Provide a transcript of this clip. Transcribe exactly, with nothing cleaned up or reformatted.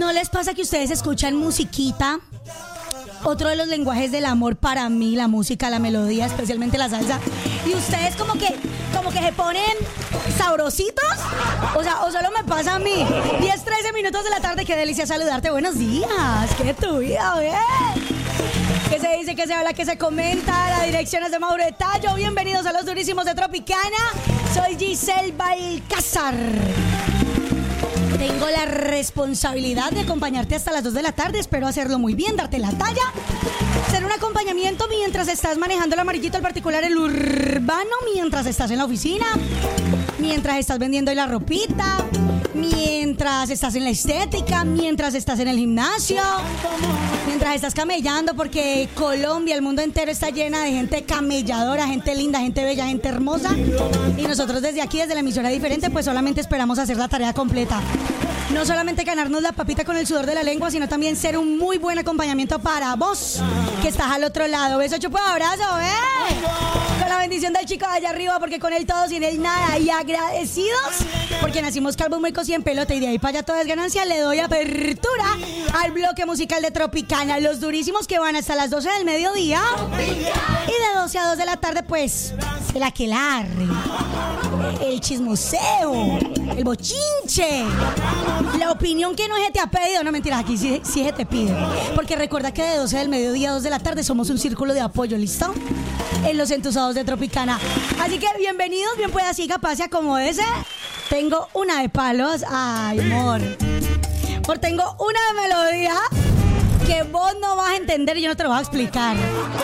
¿No les pasa que ustedes escuchan musiquita? Otro de los lenguajes del amor para mí, la música, la melodía, especialmente la salsa. Y ustedes como que, como que se ponen sabrositos. O sea, o solo me pasa a mí. diez, trece minutos de la tarde, qué delicia saludarte. Buenos días, qué tu vida, ¿ves? ¿Qué se dice, qué se habla, qué se comenta? La dirección es de Mauro de Tallo. Bienvenidos a los durísimos de Tropicana. Soy Giselle Balcázar. Tengo la responsabilidad de acompañarte hasta las dos de la tarde. Espero hacerlo muy bien, darte la talla. Ser un acompañamiento mientras estás manejando el amarillito, el particular, el urbano, mientras estás en la oficina, mientras estás vendiendo la ropita, mientras estás en la estética, mientras estás en el gimnasio, mientras estás camellando, porque Colombia, el mundo entero está llena de gente camelladora, gente linda, gente bella, gente hermosa. Y nosotros desde aquí, desde la emisora diferente, pues solamente esperamos hacer la tarea completa. No solamente ganarnos la papita con el sudor de la lengua, sino también ser un muy buen acompañamiento para vos, que estás al otro lado. Beso, chupo, abrazo, ¿eh? Con la bendición del chico de allá arriba, porque con él todo, sin él nada. Y agradecidos, porque nacimos calvos, muy y en pelota, y de ahí para allá todo es ganancia. Le doy apertura al bloque musical de Tropicana. Los durísimos que van hasta las doce del mediodía. Y de doce a dos de la tarde, pues, el aquelarre, el chismoseo, el bochinche, la opinión que no se te ha pedido. No, mentiras, aquí sí, sí se te pide. Porque recuerda que de doce del mediodía a dos de la tarde somos un círculo de apoyo, ¿listo? En los entusados de Tropicana. Así que bienvenidos, bien pueda, siga, pase, acomódese. Tengo una de palos, ay, amor. Por tengo una de melodía que vos no vas a entender y yo no te lo voy a explicar.